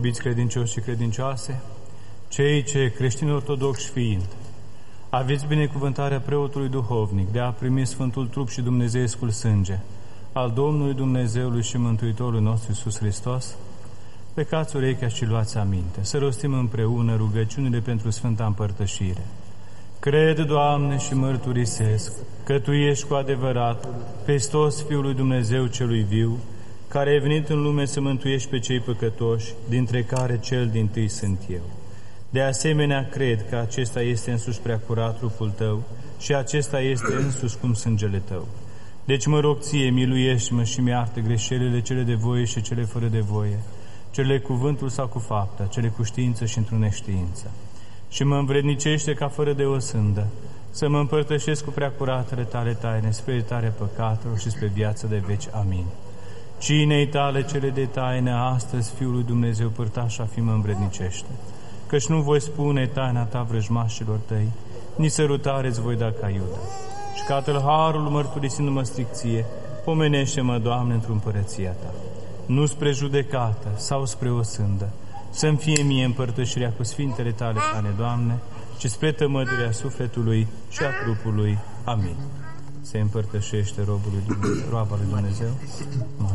iubiți credincioși și credincioase, cei ce creștini ortodoxi fiind, aveți binecuvântarea preotului duhovnic de a primi Sfântul Trup și Dumnezeescul sânge al Domnului Dumnezeului și Mântuitorului nostru Iisus Hristos, plecați urechea și luați aminte, să rostim împreună rugăciunile pentru Sfânta Împărtășire. Cred, Doamne, și mărturisesc că Tu ești cu adevărat Hristos, Fiul lui Dumnezeu celui viu, care ai venit în lume să mântuiești pe cei păcătoși, dintre care cel dintâi sunt eu. De asemenea, cred că acesta este însuși preacurat trupul Tău și acesta este însuși cum sângele Tău. Deci mă rog Ție, miluiește-mă și mi-artă greșelile, cele de voie și cele fără de voie, cele cu cuvântul sau cu fapta, cele cu știință și într-o neștiință. Și mă învrednicește ca fără de o sândă să mă împărtășesc cu preacuratele Tale taine spre iertarea păcatelor și spre viața de veci. Amin. Cinei Tale cele de taine, astăzi, Fiul lui Dumnezeu, părtașa fi, mă învrednicește, căci nu voi spune taina Ta vrăjmașilor Tăi, nici sărutare-ți voi da ca Iuda. Și ca tâlharul mărturisindu-mă stricție, pomenește-mă, Doamne, într-o împărăția Ta, nu spre judecată sau spre o sândă, să-mi fie mie împărtășirea cu Sfintele Tale taine, Doamne, ci spre tămădurea sufletului și a trupului. Amin. Se împărtășește roaba lui Dumnezeu.